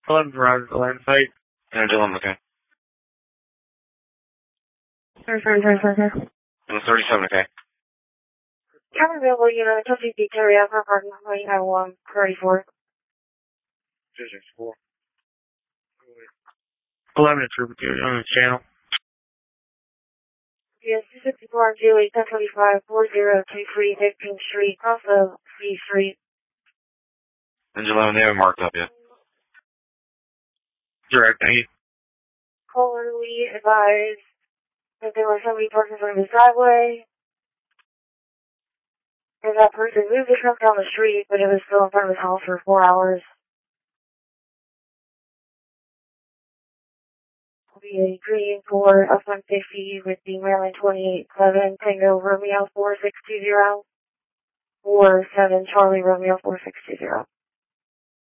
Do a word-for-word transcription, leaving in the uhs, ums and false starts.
eleven Verizon, eleven site. Energy eleven, okay. Sorry, sorry, sorry, sorry, sorry. And thirty-seven, okay. Counter available unit, Chelsea Victoria, for parking, nine one, thirty-four. four. eleven is Ruby on the channel. Yes, two sixty-four on Julie, ten twenty-five, four zero two three, fifteenth Street, also C Street. Energy eleven, they haven't marked up yet. Direct, thank you. Caller, we advise that there was somebody parked in front of his driveway. And that person moved the truck down the street, but it was still in front of his house for four hours. The green for F one fifty with the Maryland twenty-eight seven Tango Romeo four six two zero. four seven Charlie Romeo four six two zero.